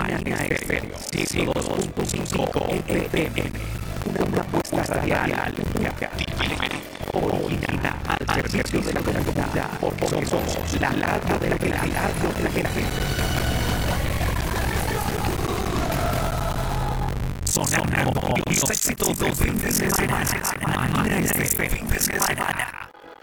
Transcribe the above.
Estéreo, 102.5 FM. Una apuesta radial diferente, original, al servicio de la comunidad, porque somos la radio de la gente. Sonando los éxitos del fin de semana. Mañana es de fin de semana.